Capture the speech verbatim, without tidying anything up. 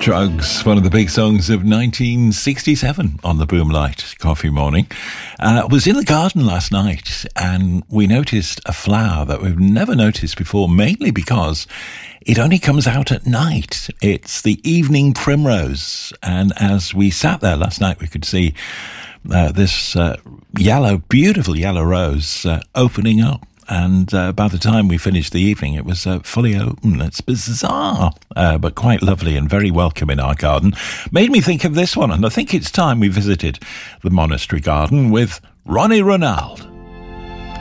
Drugs, one of the big songs of nineteen sixty-seven on the Boomlight Coffee Morning. I uh, was in the garden last night and we noticed a flower that we've never noticed before, mainly because it only comes out at night. It's the evening primrose. And as we sat there last night, we could see uh, this uh, yellow, beautiful yellow rose uh, opening up. And uh, by the time we finished the evening, it was uh, fully open. It's bizarre, uh, but quite lovely and very welcome in our garden. Made me think of this one, and I think it's time we visited the monastery garden with Ronnie Ronald.